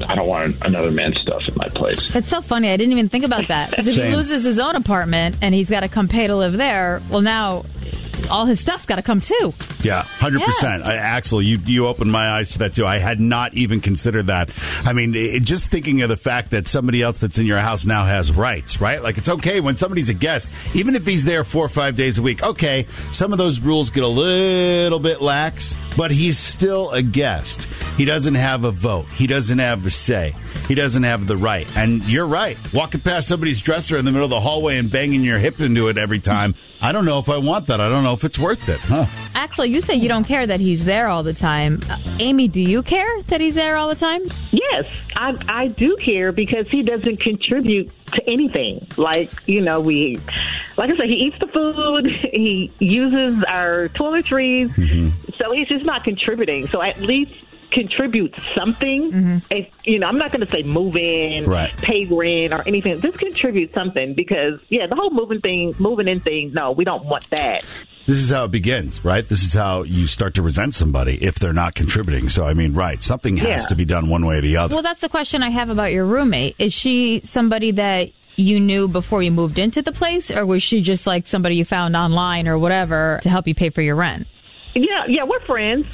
I don't want another man's stuff in my place. It's so funny. I didn't even think about that. Because if he loses his own apartment and he's got to come pay to live there, well, now all his stuff's got to come too. Yeah, 100%. Axel, you opened my eyes to that too. I had not even considered that. I mean, just thinking of the fact that somebody else that's in your house now has rights, right? Like, it's okay when somebody's a guest, even if he's there 4 or 5 days a week. Okay, some of those rules get a little bit lax, but he's still a guest. He doesn't have a vote. He doesn't have a say. He doesn't have the right. And you're right. Walking past somebody's dresser in the middle of the hallway and banging your hip into it every time, I don't know if I want that. I don't know if it's worth it. Axel, you say you don't care that he's there all the time. Amy, do you care that he's there all the time? Yes, I do care because he doesn't contribute to anything. Like I said, he eats the food, he uses our toiletries, so he's just not contributing. So at least contribute something. If, I'm not going to say move in, pay rent or anything. Just contribute something because, the whole moving in thing, no, we don't want that. This is how it begins, right? This is how you start to resent somebody if they're not contributing. So, I mean, something has to be done one way or the other. Well, that's the question I have about your roommate. Is she somebody that you knew before you moved into the place, or was she just like somebody you found online or whatever to help you pay for your rent? Yeah, we're friends.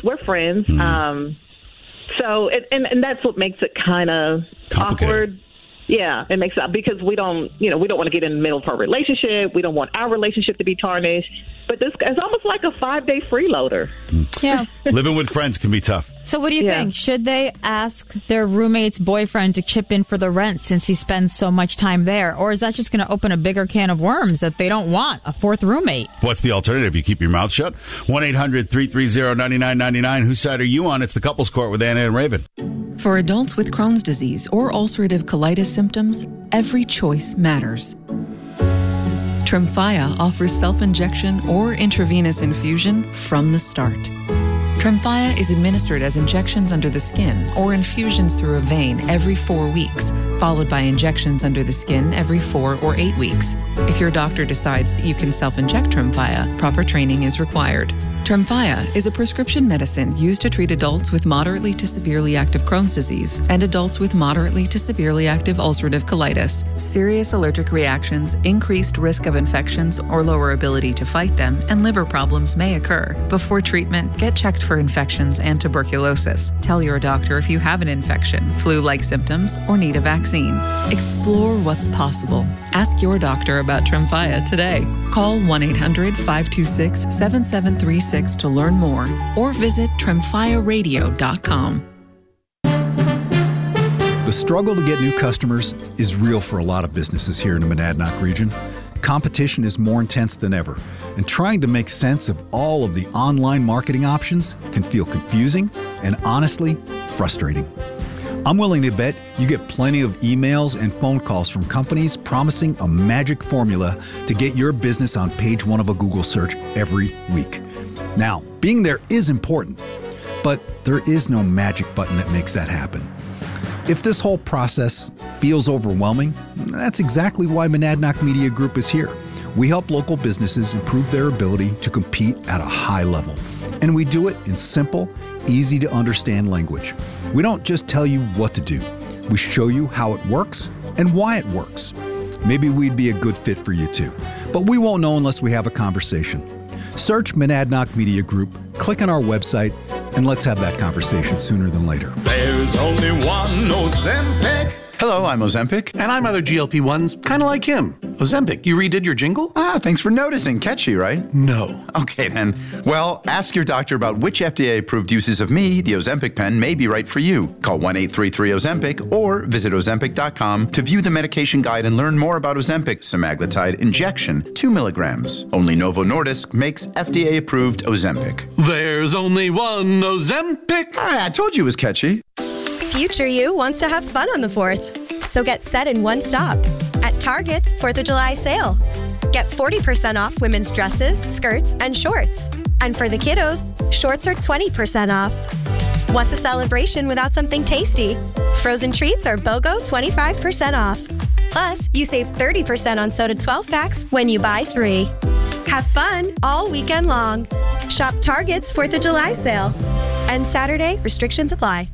So, and that's what makes it kind of awkward. Yeah, it makes it because we don't want to get in the middle of our relationship. We don't want our relationship to be tarnished. But this is almost like a 5-day freeloader. Yeah. Living with friends can be tough. So what do you think? Should they ask their roommate's boyfriend to chip in for the rent since he spends so much time there? Or is that just going to open a bigger can of worms that they don't want, a fourth roommate? What's the alternative? You keep your mouth shut? 1-800-330-9999. Whose side are you on? It's the Couples Court with Anna and Raven. For adults with Crohn's disease or ulcerative colitis symptoms, every choice matters. Tremfya offers self-injection or intravenous infusion from the start. Tremfya is administered as injections under the skin or infusions through a vein every 4 weeks, followed by injections under the skin every 4 or 8 weeks. If your doctor decides that you can self-inject Tremfya, proper training is required. Tremfya is a prescription medicine used to treat adults with moderately to severely active Crohn's disease and adults with moderately to severely active ulcerative colitis. Serious allergic reactions, increased risk of infections or lower ability to fight them, and liver problems may occur. Before treatment, get checked for infections and tuberculosis. Tell your doctor if you have an infection, flu-like symptoms, or need a vaccine. Explore what's possible. Ask your doctor about Tremfya today. Call 1-800-526-7736 to learn more or visit tremfyaradio.com. The struggle to get new customers is real for a lot of businesses here in the Monadnock region. Competition is more intense than ever, and trying to make sense of all of the online marketing options can feel confusing and honestly frustrating. I'm willing to bet you get plenty of emails and phone calls from companies promising a magic formula to get your business on page 1 of a Google search every week. Now, being there is important, but there is no magic button that makes that happen. If this whole process feels overwhelming, that's exactly why Monadnock Media Group is here. We help local businesses improve their ability to compete at a high level, and we do it in simple, easy to understand language. We don't just tell you what to do. We show you how it works and why it works. Maybe we'd be a good fit for you too, but we won't know unless we have a conversation. Search Monadnock Media Group, click on our website, and let's have that conversation sooner than later. There's only one Ozempic. Hello, I'm Ozempic. And I'm other GLP-1s, kind of like him. Ozempic, you redid your jingle? Thanks for noticing. Catchy, right? No. Okay, then. Well, ask your doctor about which FDA-approved uses of me, the Ozempic pen, may be right for you. Call 1-833-OZEMPIC or visit Ozempic.com to view the medication guide and learn more about Ozempic semaglutide injection, 2 milligrams. Only Novo Nordisk makes FDA-approved Ozempic. There's only one Ozempic. I told you it was catchy. Future you wants to have fun on the 4th, so get set in one stop at Target's 4th of July sale. Get 40% off women's dresses, skirts, and shorts. And for the kiddos, shorts are 20% off. What's a celebration without something tasty? Frozen treats are BOGO 25% off. Plus, you save 30% on soda 12-packs when you buy 3. Have fun all weekend long. Shop Target's 4th of July sale. And Saturday, restrictions apply.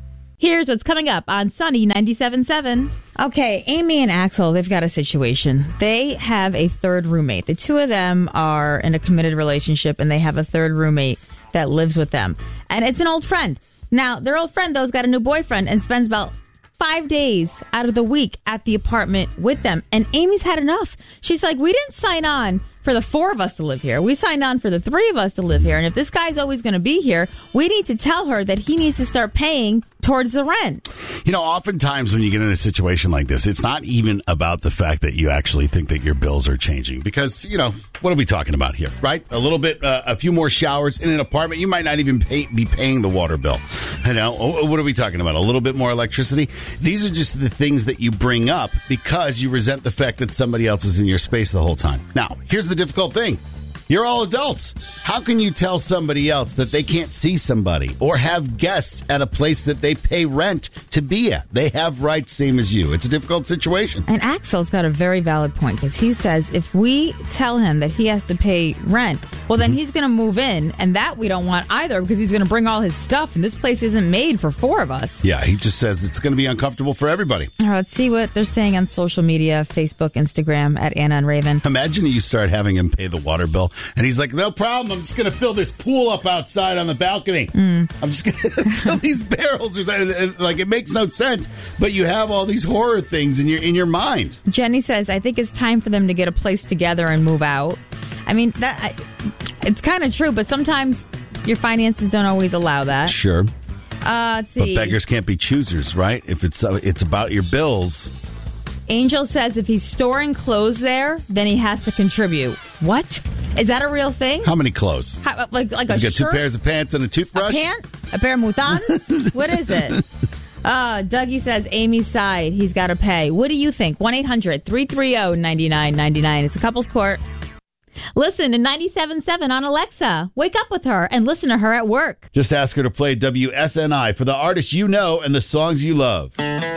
Here's what's coming up on Sunny 97.7. Okay, Amy and Axel, they've got a situation. They have a third roommate. The two of them are in a committed relationship, and they have a third roommate that lives with them. And it's an old friend. Now, their old friend, though, has got a new boyfriend and spends about 5 days out of the week at the apartment with them. And Amy's had enough. She's like, we didn't sign on for the 4 of us to live here. We signed on for the 3 of us to live here. And if this guy's always going to be here, we need to tell her that he needs to start paying towards the rent. You know, oftentimes when you get in a situation like this, it's not even about the fact that you actually think that your bills are changing. Because, you know, what are we talking about here, right? A little bit, a few more showers in an apartment. You might not even be paying the water bill. You know, what are we talking about? A little bit more electricity? These are just the things that you bring up because you resent the fact that somebody else is in your space the whole time. Now, here's the difficult thing. You're all adults. How can you tell somebody else that they can't see somebody or have guests at a place that they pay rent to be at? They have rights same as you. It's a difficult situation. And Axel's got a very valid point because he says if we tell him that he has to pay rent, well, then he's going to move in, and that we don't want either because he's going to bring all his stuff, and this place isn't made for 4 of us. Yeah, he just says it's going to be uncomfortable for everybody. All right, let's see what they're saying on social media, Facebook, Instagram, at Anna and Raven. Imagine you start having him pay the water bill. And he's like, no problem. I'm just going to fill this pool up outside on the balcony. I'm just going to fill these barrels. Like, it makes no sense. But you have all these horror things in your mind. Jenny says, I think it's time for them to get a place together and move out. I mean, it's kind of true, but sometimes your finances don't always allow that. Sure. Let's see. But beggars can't be choosers, right? If it's about your bills. Angel says if he's storing clothes there, then he has to contribute. What? Is that a real thing? How many clothes? Like a He's got shirt? 2 pairs of pants and a toothbrush? A pant? A pair of moutons? What is it? Dougie says Amy's side. He's got to pay. What do you think? 1-800-330-9999. It's a couple's court. Listen to 97.7 on Alexa. Wake up with her and listen to her at work. Just ask her to play WSNI for the artists you know and the songs you love.